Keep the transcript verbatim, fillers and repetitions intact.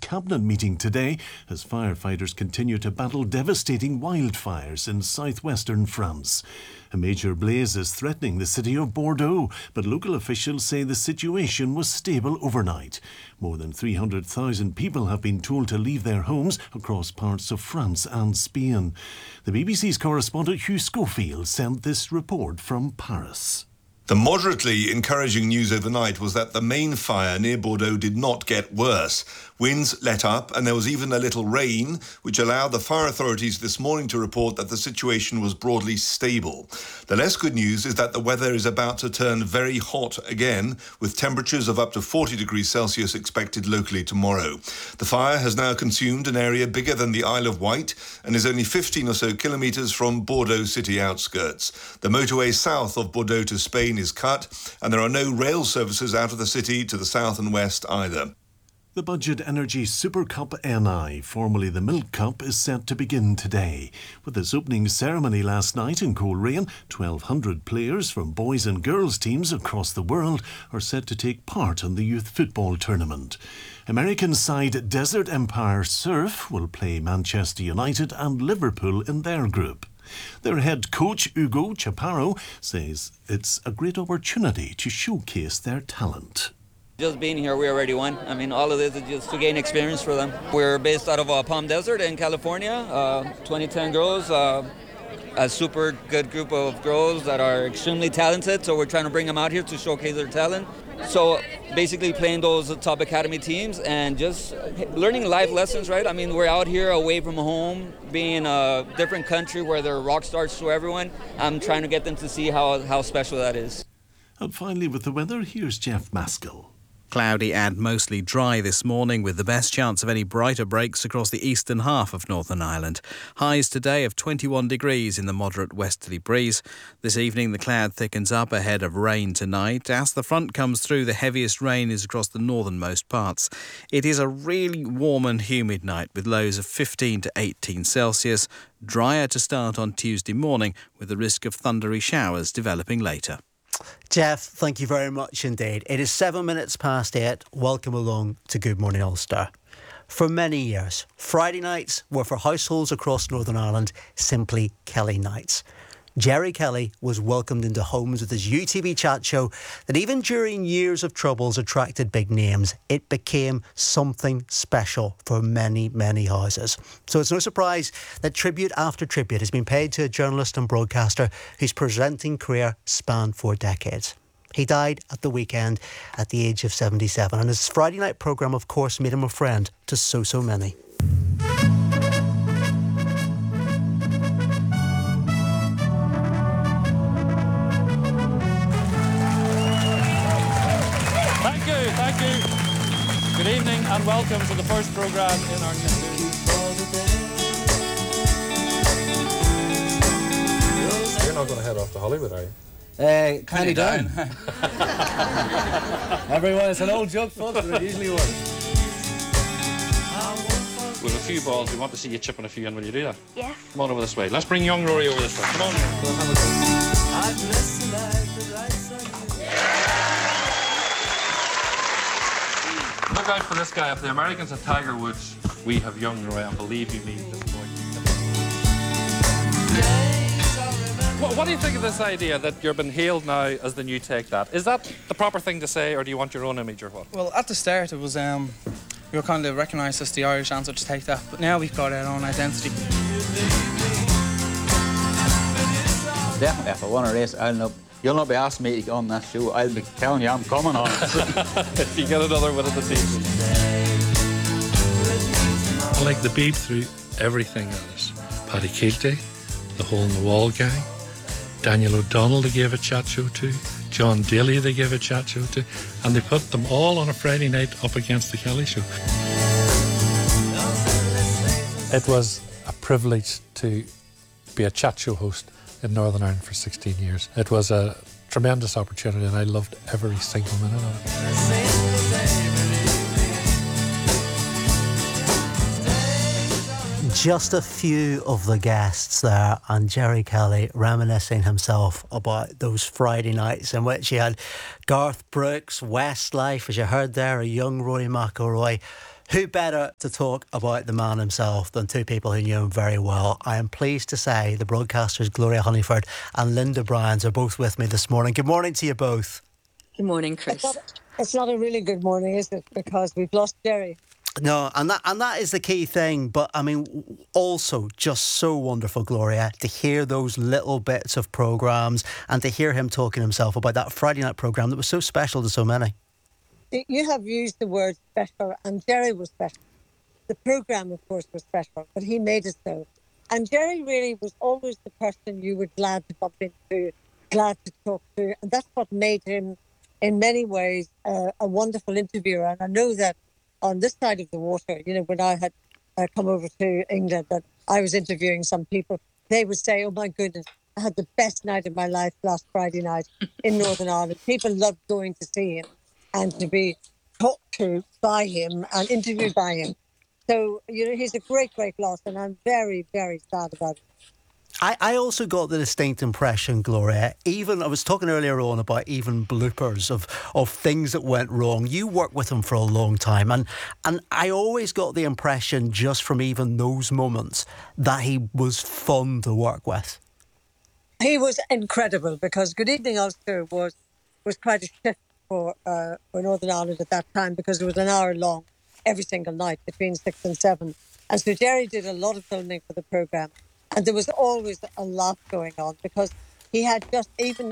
cabinet meeting today as firefighters continue to battle devastating wildfires in southwestern France. A major blaze is threatening the city of Bordeaux, but local officials say the situation was stable overnight. More than three hundred thousand people have been told to leave their homes across parts of France and Spain. The B B C's correspondent Hugh Schofield sent this report from Paris. The moderately encouraging news overnight was that the main fire near Bordeaux did not get worse. Winds let up and there was even a little rain, which allowed the fire authorities this morning to report that the situation was broadly stable. The less good news is that the weather is about to turn very hot again, with temperatures of up to forty degrees Celsius expected locally tomorrow. The fire has now consumed an area bigger than the Isle of Wight and is only fifteen or so kilometres from Bordeaux city outskirts. The motorway south of Bordeaux to Spain is cut, and there are no rail services out of the city to the south and west either. The Budget Energy Super Cup N I, formerly the Milk Cup, is set to begin today. With its opening ceremony last night in Coleraine, twelve hundred players from boys and girls teams across the world are set to take part in the youth football tournament. American side Desert Empire Surf will play Manchester United and Liverpool in their group. Their head coach, Hugo Chaparro, says it's a great opportunity to showcase their talent. Just being here, we already won. I mean, all of this is just to gain experience for them. We're based out of uh, Palm Desert in California, uh, twenty ten girls, uh, a super good group of girls that are extremely talented, so we're trying to bring them out here to showcase their talent. So basically playing those top academy teams and just learning life lessons, right? I mean, we're out here away from home, being in a different country where they're rock stars to everyone. I'm trying to get them to see how, how special that is. And finally, with the weather, here's Jeff Maskell. Cloudy and mostly dry this morning, with the best chance of any brighter breaks across the eastern half of Northern Ireland. Highs today of twenty-one degrees in the moderate westerly breeze. This evening the cloud thickens up ahead of rain tonight. As the front comes through, the heaviest rain is across the northernmost parts. It is a really warm and humid night with lows of fifteen to eighteen Celsius. Drier to start on Tuesday morning, with the risk of thundery showers developing later. Jeff, thank you very much indeed. It is seven minutes past eight. Welcome along to Good Morning Ulster. For many years, Friday nights were for households across Northern Ireland simply Kelly nights. Jerry Kelly was welcomed into homes with his U T V chat show that even during years of troubles attracted big names. It became something special for many, many houses. So it's no surprise that tribute after tribute has been paid to a journalist and broadcaster whose presenting career spanned four decades. He died at the weekend at the age of seventy-seven, and his Friday night programme, of course, made him a friend to so, so many. Thank you. Good evening and welcome to the first programme in our new series. You're not going to head off to Hollywood, are you? Uh, Canny down. Everyone, it's an old joke, folks, but it usually works. With a few balls, we want to see you chipping a few in. Will you do that? Yeah. Come on over this way. Let's bring young Rory over this way. Come on. Look out for this guy. If the Americans have Tiger Woods, we have young Roy, and believe you me, this boy. What, what do you think of this idea that you're been hailed now as the new Take That? Is that the proper thing to say, or do you want your own image, or what? Well, at the start it was, um, we were kind of recognised as the Irish answer to Take That, but now we've got our own identity. Definitely, if I want to race, I'll not, you'll not be asking me to go on that show. I'll be telling you I'm coming on it. If you get another one of the season. I like the beat through everything of this. Paddy Keelty, the Hole in the Wall gang, Daniel O'Donnell they gave a chat show to, John Daly they gave a chat show to, and they put them all on a Friday night up against the Kelly Show. It was a privilege to be a chat show host in Northern Ireland for sixteen years. It was a tremendous opportunity and I loved every single minute of it. Just a few of the guests there, and Jerry Kelly reminiscing himself about those Friday nights in which he had Garth Brooks, Westlife, as you heard there, a young Rory McIlroy, Who better to talk about the man himself than two people who knew him very well? I am pleased to say the broadcasters Gloria Honeyford and Linda Bryans are both with me this morning. Good morning to you both. Good morning, Chris. It's not, it's not a really good morning, is it? Because we've lost Jerry. No, and that and that is the key thing. But I mean, also just so wonderful, Gloria, to hear those little bits of programmes and to hear him talking himself about that Friday night programme that was so special to so many. You have used the word special, and Jerry was special. The programme, of course, was special, but he made it so. And Jerry really was always the person you were glad to bump into, glad to talk to, and that's what made him, in many ways, uh, a wonderful interviewer. And I know that on this side of the water, you know, when I had uh, come over to England, that I was interviewing some people, they would say, oh my goodness, I had the best night of my life last Friday night in Northern Ireland. People loved going to see him and to be talked to by him and interviewed by him. So, you know, he's a great, great loss, and I'm very, very sad about it. I, I also got the distinct impression, Gloria, even, I was talking earlier on about even bloopers of, of things that went wrong. You worked with him for a long time, and, and I always got the impression, just from even those moments, that he was fun to work with. He was incredible, because Good Evening Ulster was, was quite a shift for, uh, for Northern Ireland at that time, because it was an hour long every single night between six and seven. And so Jerry did a lot of filming for the programme. And there was always a lot going on, because he had just, even